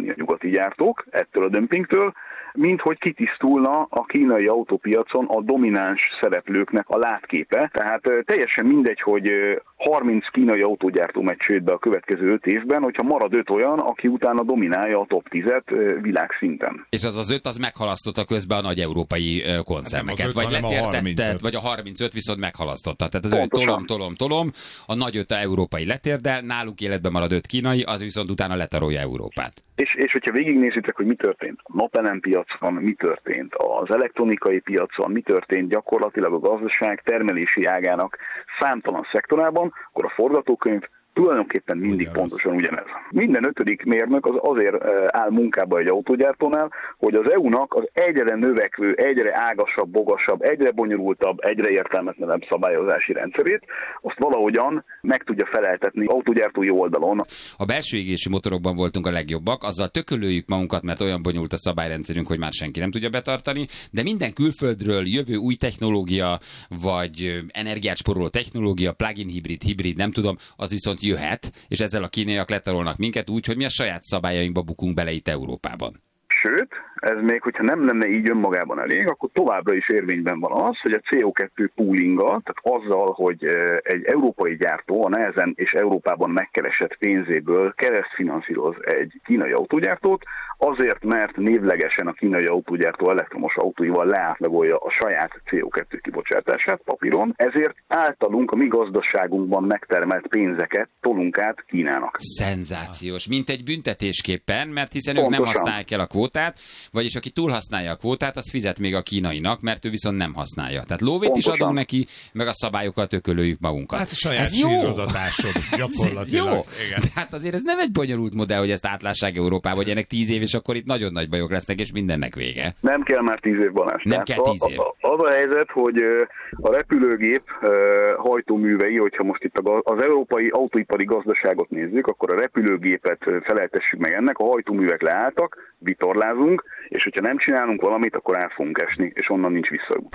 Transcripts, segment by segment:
venni a nyugati gyártók ettől a dömpingtől, mint hogy kitisztulna a kínai autópiacon a domináns szereplőknek a látképe. Tehát teljesen mindegy, hogy 30 kínai autógyártó megy csődbe a következő 5 évben, hogyha marad 5 olyan, aki utána dominálja a top 10-et világszinten. És az 5 az meghalasztotta közben a nagy európai koncerneket, vagy letérdette, vagy a 35 viszont meghalasztotta. Tehát az tolom, a nagy 5 európai letérdel, náluk életben marad 5 kínai, az viszont utána letarolja Európát. És hogyha végignézitek, hogy mi történt a napelem piacon, mi történt az elektronikai piacon, mi történt gyakorlatilag a gazdaság termelési ágának számtalan szektorában, akkor a forgatókönyv tulajdonképpen mindig pontosan ugyanez. Minden 5. mérnök az azért áll munkába egy autógyártónál, hogy az EU-nak az egyre növekvő, egyre ágasabb, bogasabb, egyre bonyolultabb, egyre értelmetlenebb szabályozási rendszerét, azt valahogyan meg tudja feleltetni autógyártói oldalon. A belső égési motorokban voltunk a legjobbak, azzal tökölőjük magunkat, mert olyan bonyolult a szabályrendszerünk, hogy már senki nem tudja betartani, de minden külföldről jövő új technológia, vagy energiát spóroló technológia, plug-in hibrid, nem tudom, az viszont jöhet, és ezzel a kínaiak letarolnak minket úgy, hogy mi a saját szabályainkba bukunk bele itt Európában. Sőt, ez még, hogyha nem lenne így önmagában elég, akkor továbbra is érvényben van az, hogy a CO2 poolinga, tehát azzal, hogy egy európai gyártó a nehezen és Európában megkeresett pénzéből keresztfinanszíroz egy kínai autógyártót, azért, mert névlegesen a kínai autógyártó elektromos autóival leátlagolja a saját CO2 kibocsátását papíron, ezért általunk a mi gazdaságunkban megtermelt pénzeket tolunk át Kínának. Szenzációs, mint egy büntetésképpen, mert hiszen ők nem használják el a kvótát, vagyis aki túlhasználja a kvótát, az fizet még a kínainak, mert ő viszont nem használja. Tehát lóvét is adunk neki, meg a szabályokkal tökölőjük magunkat. Hát a saját sírodatásod gyakorlatilag. Jó. De hát azért ez nem egy bonyolult modell, hogy ezt átlássák Európában, hogy ennek 10 év, és akkor itt nagyon nagy bajok lesznek, és mindennek vége. Nem kell már 10 év, Balázs. Nem kell 10 év. Az a helyzet, hogy a repülőgép hajtóművei, hogyha most itt az európai autóipari gazdaságot nézzük, akkor a repülőgépet feleltessük meg ennek, a hajtóművek leálltak, vitorlázunk, és hogyha nem csinálunk valamit, akkor át fogunk esni, és onnan nincs visszaút.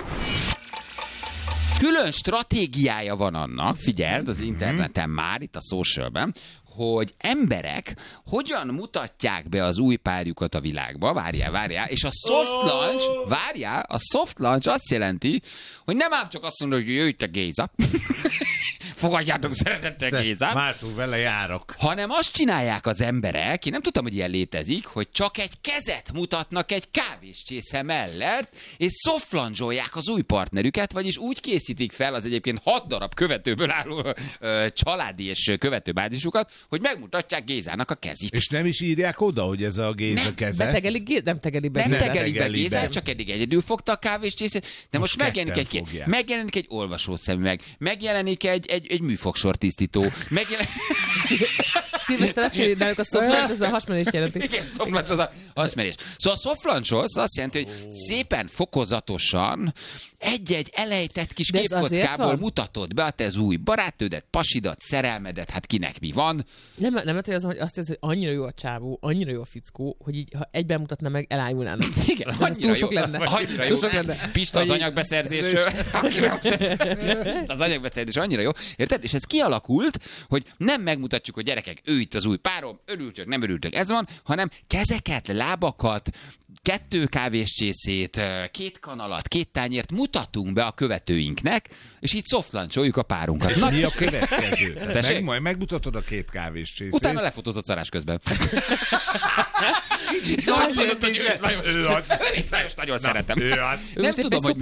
Külön stratégiája van annak, figyeld, az interneten már, itt a socialben, hogy emberek hogyan mutatják be az új párjukat a világba, várjál, és a soft launch azt jelenti, hogy nem ám csak azt mondod, hogy jöjj te Géza, fogadjátok szeretettel Gézát. Mártul vele járok. Hanem azt csinálják az emberek, én nem tudtam, hogy ilyen létezik, hogy csak egy kezet mutatnak egy kávéscsésze mellett, és softlaunch-olják az új partnerüket, vagyis úgy készítik fel az egyébként 6 darab követőből álló családi és követőbázisukat, hogy megmutatják Gézának a kezét. És nem is írják oda, hogy ez a Géza keze? Nem tegeli be Gézát, csak eddig egyedül fogta a kávéscsészét, de most megjelenik egy olvasószemüveg, megjelenik egy műfogsortisztító. Szilveszter azt írja, de a softlaunch az a hasmenést jelenti. Igen, softlaunch az a hasmenés. Szóval a softlaunch azt jelenti, hogy szépen fokozatosan egy-egy elejtett kis képkockából mutatod be a te új barátnődet, pasidat, szerelmedet, hát kinek mi van. Nem lehet, hogy azt hisz, hogy annyira jó a csávó, annyira jó a fickó, hogy így, ha egyben mutatna meg, elájulnának. Igen, annyira jó. Annyira jó. Pista az anyagbeszerzésről. Az anyagbeszerzés annyira jó. Érted? És ez kialakult, hogy nem megmutatjuk, hogy gyerekek, ő itt az új párom, örültök, nem örültök, ez van, hanem kezeket, lábakat, 2 kávéscsészét, 2 kanalat, 2 tányért mutatunk be a követőinknek, és így softlancholjuk a párunkat. És mi a következő? Majd megmutatod a 2 kávéscsészét. Utána lefotózott szarás közben. Ő az. Nagyon szeretem. Nem tudom, hogy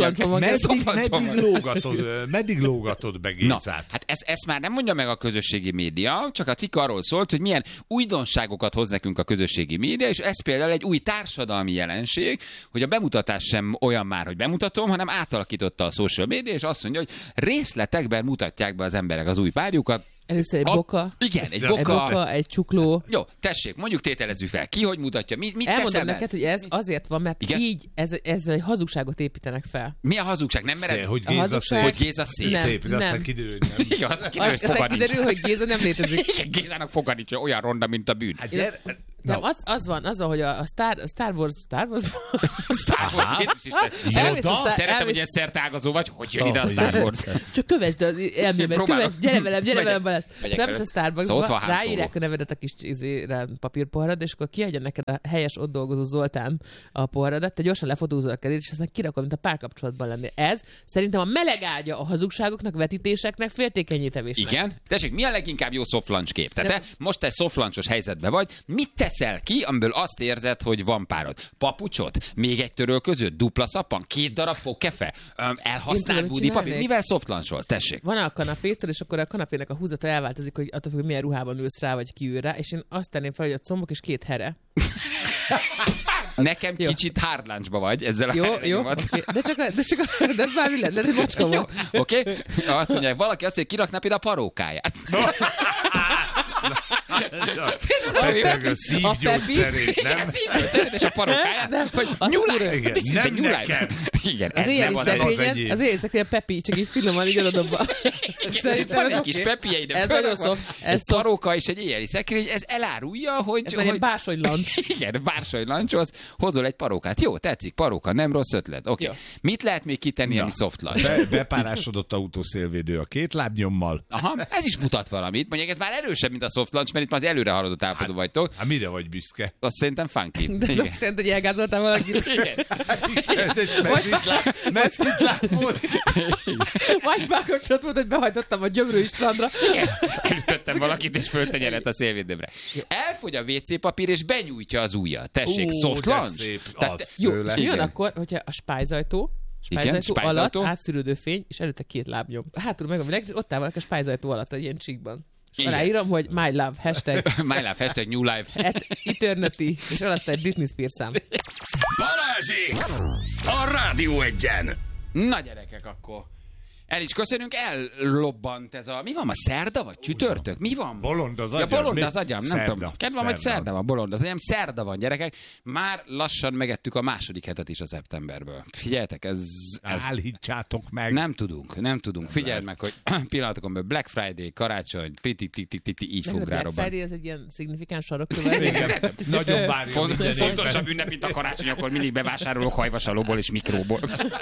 meddig lógatod be Gézát? Na, hát ezt már nem mondja meg a közösségi média, csak a cikk arról szólt, hogy milyen újdonságokat hoz nekünk a közösségi média, és ez például egy új társadalmi jelenség, hogy a bemutatás sem olyan már, hogy bemutatom, hanem átalakította a social media, és azt mondja, hogy részletekben mutatják be az emberek az új párjukat. Először egy boka. Igen, egy boka. Egy csukló. Jó, tessék, mondjuk tételezzük fel. Ki hogy mutatja? Mit elmondom neked, hogy ez azért van, mert igen? Így ezzel egy hazugságot építenek fel. Mi a hazugság? Nem mered? Hogy Géza szép. Hogy Géza szép. De aztán kiderül, hogy nem. Igen, aztán kiderül, hogy Géza nem létezik. Igen, Gézának foga nincs olyan ronda, mint a bűn. Nem, az van, hogy a Star Wars... Jézus Isten. Szeretem, hogy ilyen szertágazó vagy, hogy jön ide a Star Wars. Csak kövesd az elmémet, kövesd, gyere velem, Balázs. Szóval a Starbucksba ráírják a nevedet a kis papírpoharad, és akkor kiadja neked a helyes ott dolgozó Zoltán a poharadat, te gyorsan lefotózol a kezét, és aztán kirakod, mint a párkapcsolatban lenni. Ez szerintem a meleg ágya a hazugságoknak, vetítéseknek, féltékenyítevésnek. Igen? Tessék, mi a leginkább jó soft lunch kép? Tehát te most egy soft lunchos helyzetben vagy, mit teszel ki, amiből azt érzed, hogy van párod? Papucsot? Még egy törölközőt? Dupla szappan? 2 darab fogkefe? Elhasznált budipapír? Mivel soft luncholsz? Tessék. Van a kanapétől, és akkor a kanapének a húzata elváltozik, hogy attól függ, hogy milyen ruhában ülsz rá, vagy ki ül rá, és én azt tenném fel, hogy a combok és 2 here. Nekem kicsit hard lunchba vagy ezzel a jó, okay. de ez már mi lenne, de macska volt. Oké? Azt mondja, valaki azt mondja, hogy kirakná például a parókáját. A szívgyógyszerét, nem? Igen, szívgyógyszerét és a parókáját, hogy nem nekem. Igen, az éjjeli szekrényen Pepi, csak így finoman így adobva. Van egy kis Pepi, ez nagyon soft. Egy paróka és egy éjjeli szekrény, ez elárulja, hogy... Ez már egy bársonylancs. Igen, bársonylancshoz hozol egy parókát. Jó, tetszik, paróka, nem rossz ötlet. Oké. Mit lehet még kitenni, ami soft lunch? Bepárásodott autószélvédő a 2 lábnyommal. Aha, ez is mutat valamit. Mondjuk ez már erősebb, mint a soft lunch, mert itt már az előre haladott állapotban vagytok. Hát mire vagy büszke? Azt szerintem funky. De nem szerint, hogy elgázoltál valakit. Igen. Messzitlák volt. Vagy párkapcsolat volt, hogy behajtottam a Gyömrői strandra. Elütöttem valakit, és föltenyerett a szélvédőbre. Elfogy a WC papír, és benyújtja az ujjat. Tessék, soft lunch. Jó, és jön akkor, hogyha a spájzajtó alatt átszűrődő fény, és előtte 2 lábnyom. Hátul meg a világ, és ott áll a spájzajtó alatt egy ilyen csíkban. És aláírom, hogy my love, hashtag. My love, hashtag new life. At eternity, és alatt egy Britney Spears szám. Balázsék! A Rádió Egyen! Na gyerekek, akkor el is köszönünk, ellobbant ez a... Mi van ma, szerda vagy csütörtök? Mi van? Bolond az agyam. Ja, bolond az agyam, nem szerda. tudom. Kedvem, hogy szerda van, bolond az agyam. Szerda van, gyerekek. Már lassan megettük a második hetet is a szeptemberből. Figyeljetek, ez... Állítsátok meg. Nem tudunk. Figyeld meg, hogy pillanatokon belül Black Friday, karácsony, így fog rá Black Friday ez egy ilyen szignifikáns sarokkövet. Igen, nagyon várja. Fontosabb ünnep, mint a karácsony, akkor mindig bevásárolok hajvasalóból és mikróból.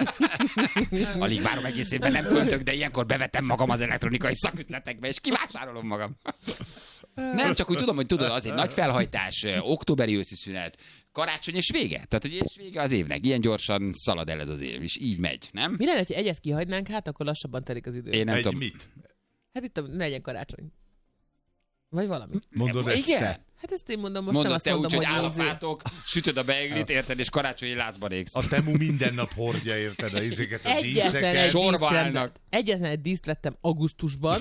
Alig várom egész évben, nem költök, de ilyenkor bevetem magam az elektronikai szakütletekbe, és kivásárolom magam. Nem, csak úgy tudom, hogy tudod, azért nagy felhajtás, októberi őszi szünet, karácsony és vége. Tehát, hogy és vége az évnek. Ilyen gyorsan szalad el ez az év, és így megy, nem? Mi lenne, hogy egyet kihagynánk, hát akkor lassabban telik az idő. Én nem egy tudom. mit? Hát itt ne legyen karácsony. Vagy valami. Mondod ezt igen? te? Hát ezt én mondom, most Mondod nem azt te mondom, úgy, hogy áll a azért. fátok, sütöd a beiglit, érted, és karácsonyi lázban égsz. A Temu minden nap hordja, érted, a izéket, a díszeket. Sorba állnak. Egyetlen egy díszt vettem augusztusban,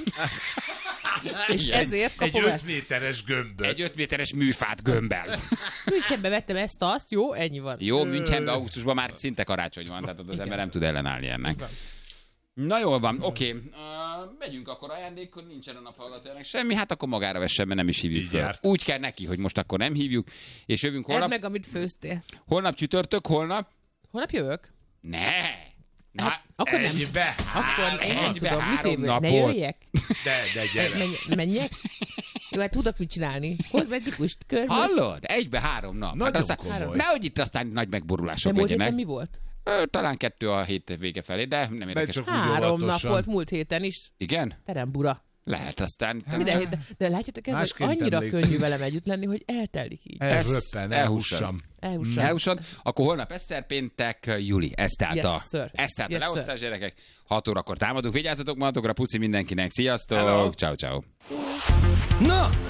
és ezért Egy kapom 5 méteres gömböt. Egy 5 méteres műfát gömbbel. Münchenbe vettem ezt-azt, jó, ennyi van. Jó, Münchenben augusztusban már szinte karácsony van, tehát ott az ember nem tud ellenállni ennek. Na jól van, oké. Megyünk akkor ajándékkor, nincsen a naphallgatójának semmi, hát akkor magára vessen, mert nem is hívjuk fel. Úgy kell neki, hogy most akkor nem hívjuk, és jövünk holnap. Edd meg, amit főztél. Holnap csütörtök, holnap? Holnap jövök? Ne! Na, Hát, akkor nem. Akkor én nem tudom, mit évő? Ne jöjjek? De gyere. Menjek? Jó, hát tudok mit csinálni. Hozd medikust, körmös. hallod? 1-3 nap. Nagyon hát komoly. Nehogy itt aztán nagy megborulások De múlt héten legyenek. mi volt? Talán 2 a hét vége felé, de nem érdekes. Csak úgy 3 nap óvatosan. volt múlt héten is. Igen? Terembura. Lehet aztán. Minden héten. De látjátok, ez hogy Másként annyira emlékszem. könnyű velem együtt lenni, hogy eltelik így. Elröppen, elhússam. Elhússam. Akkor holnap Eszter, péntek Juli. Ez tehát Yes, a sir. Yes, leosztás, gyerekek. 6 órakor támadunk. Vigyázzatok magatokra, puszi mindenkinek. Sziasztok! Hello. Ciao, ciao. Na,